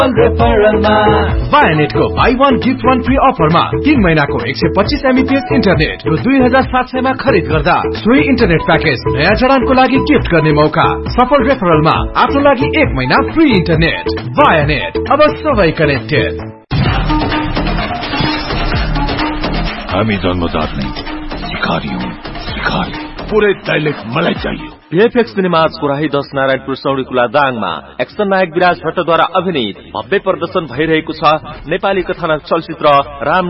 BioNTech को buy one gift one free अफरमा 3 महिनाको 125 MBPS इन्टरनेट रु 2700 मा खरिद गर्दा सोही इन्टरनेट प्याकेज नयाँ जडानको लागि गिफ्ट गर्ने मौका। सफल रेफरलमा आफ्नो लागि 1 महिना फ्री इन्टरनेट। बायोनेट, अब सबै कनेक्टेड। हामी जन्मजात नै शिकारी हौं, शिकारी। पुरै टोयलेट मलाई चाहियो। VFX सिनेमाज कुराही 10 नारायणपुर सौडीकुला दाङमा एक्सन नायक विराज भट्टद्वारा अभिनीत भव्य प्रदर्शन भइरहेको छ नेपाली कथानक चलचित्र राम